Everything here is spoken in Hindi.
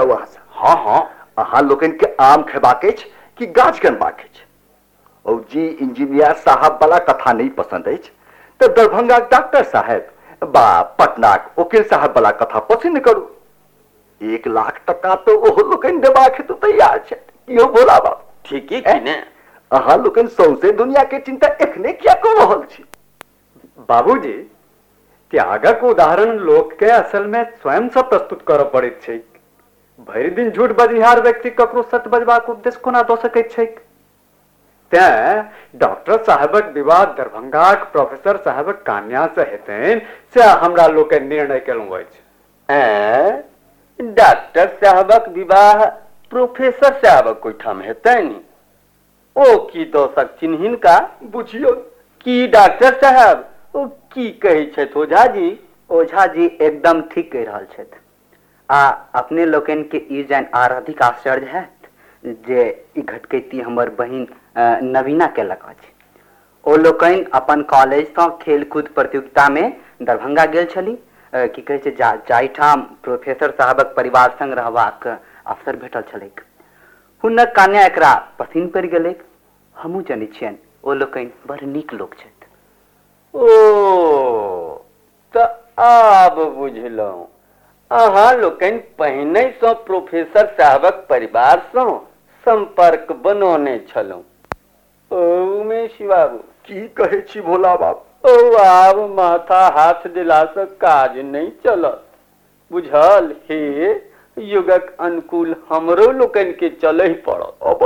वहां से। हाँ हाँ अहाँ लोगन के आम खेबाके छ कि गाछ गनबाके छ? और जी इंजीनियर साहब वाला कथा नहीं पसंद है तो दरभंगा डॉक्टर साहब बा पटना वकील साहब वाला कथा पसंद करू। 1 लाख टका तो ओहो लोगन देबाक हेतु तैयार छै। यो भोला बाबा ठीक है कि ने? अहाँ लोगन सौंसे दुनिया के चिंता एखने क्या कर रहल छी? बाबूजी, त्यागक उदाहरण लोक के असल में स्वयं से प्रस्तुत करऽ पड़ैत छै। भरि दिन झूठ बजनिहार व्यक्ति ककरो सत्य बजबाक उपदेश कोना दऽ सकैत छै? तें डॉक्टर साहबक विवाह दरभंगाक प्रोफेसर साहबक कन्या से हेतनि से हमरा लोक के निर्णय केलहुं अछि। डॉक्टर साहबक विवाह प्रोफेसर साहबक ओहिठाम हेतनि? ओ की दोषक चिन्हिन का? बुझियो की डॉक्टर साहब ओ की कहै छथि ओझा जी? ओझा जी एकदम ठीक कहि रहल छथि। आ अपने लोकन के ई जान आर अधिक आश्चर्य है जे ई घटकैती हमर बहिन नवीना केलक अछि। ओ लोकन अपन कॉलेज से खेलकूद प्रतियोगिता में दरभंगा गेल छली, की कहै छै जाहिठाम प्रोफेसर साहबक परिवार संग रहबाक अवसर भेटल छलैक। हुनक कन्या एकरा पसिन पड़ि गेलैक। हमहूँ जनै छियनि ओ लोकनि बड़ नीक लोक छथि। ओ तऽ आब बुझलहुँ। अहाँ लोकनि पहिने सँ प्रोफेसर साहबक परिवार सँ संपर्क बनौने छलहुँ। उमेश बाबू की कहै छी भोला बाबू? आब माथा हाथ दिलासँ काज नहीं चलत, बुझल हे? युगक अनुकूल हमरो लोकन के चलहि पड़त। अब